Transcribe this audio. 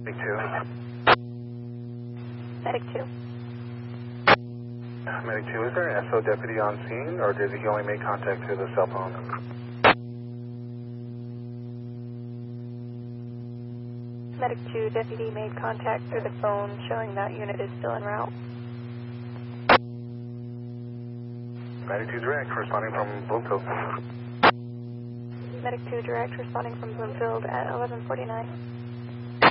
Medic 2. Medic 2. Medic 2, is there an SO deputy on scene, or did he only make contact through the cell phone? Medic 2 deputy made contact through the phone showing that unit is still en route. Medic 2 direct, responding from Bloomfield. Medic 2 direct responding from Bloomfield at 11:49.